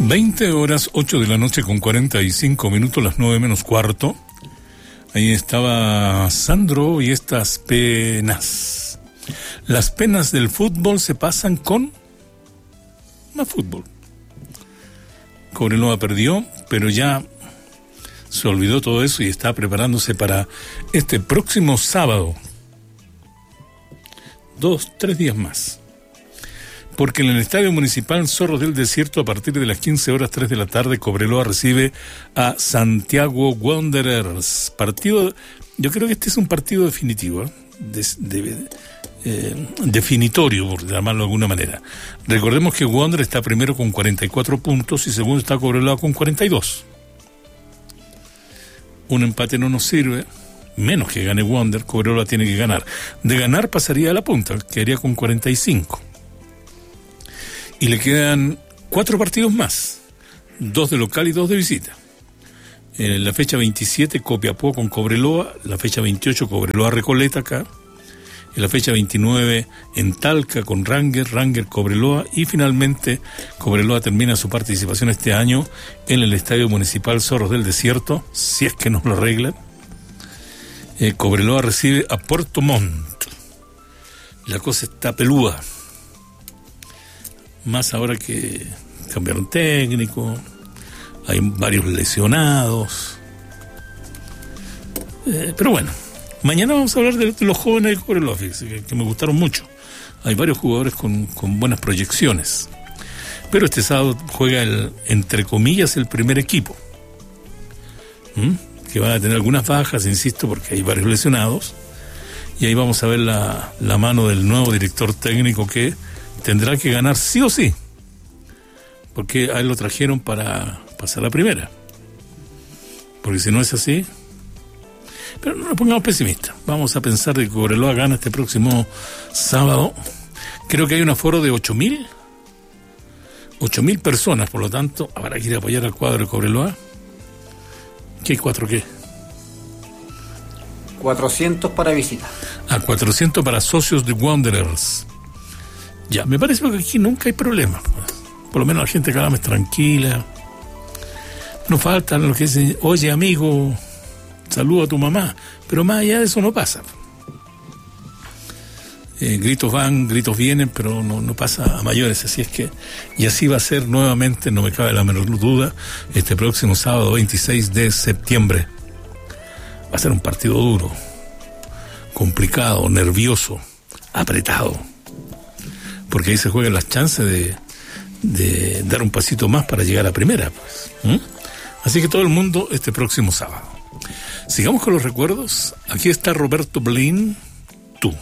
20 horas, 8 de la noche con 45 minutos, las 9 menos cuarto. Ahí estaba Sandro y estas penas. Las penas del fútbol se pasan con más fútbol. Cobreloa perdió, pero ya se olvidó todo eso y está preparándose para este próximo sábado. 2-3 días más. Porque en el Estadio Municipal Zorros del Desierto, a partir de las 15 horas 3 de la tarde, Cobreloa recibe a Santiago Wanderers. Partido, yo creo que este es un partido definitivo, definitorio, por llamarlo de alguna manera. Recordemos que Wander está primero con 44 puntos y segundo está Cobreloa con 42. Un empate no nos sirve, menos que gane Wander. Cobreloa tiene que ganar. De ganar pasaría a la punta, quedaría con 45. Y le quedan 4 partidos más, 2 de local y 2 de visita. En la fecha 27, Copiapó con Cobreloa. La fecha 28, Cobreloa Recoleta acá. En la fecha 29, en Talca con Ranger Cobreloa. Y finalmente, Cobreloa termina su participación este año en el Estadio Municipal Zorros del Desierto, si es que nos lo arreglan. Cobreloa recibe a Puerto Montt. La cosa está peluda. Más ahora que cambiaron técnico, hay varios lesionados. Pero bueno, mañana vamos a hablar de los jóvenes de Cobreloa, que me gustaron mucho. Hay varios jugadores con buenas proyecciones. Pero este sábado juega entre comillas, el primer equipo. Que van a tener algunas bajas, insisto, porque hay varios lesionados. Y ahí vamos a ver la mano del nuevo director técnico que tendrá que ganar sí o sí, porque a él lo trajeron para pasar a primera, porque si no es así. Pero no nos pongamos pesimistas, vamos a pensar de que Cobreloa gana este próximo sábado. Creo que hay un aforo de 8.000 personas, por lo tanto habrá que ir a apoyar al cuadro de Cobreloa. ¿Qué 4 qué? 400 para visita. 400 para socios de Wanderers. Ya, me parece que aquí nunca hay problema. Por lo menos la gente acá es tranquila. No faltan los que dicen, oye amigo, saluda a tu mamá. Pero más allá de eso no pasa. Gritos van, gritos vienen, pero no pasa a mayores. Así es que, y así va a ser nuevamente, no me cabe la menor duda, este próximo sábado 26 de septiembre. Va a ser un partido duro, complicado, nervioso, apretado. Porque ahí se juegan las chances de dar un pasito más para llegar a primera, pues. Así que todo el mundo este próximo sábado. Sigamos con los recuerdos. Aquí está Roberto Blin,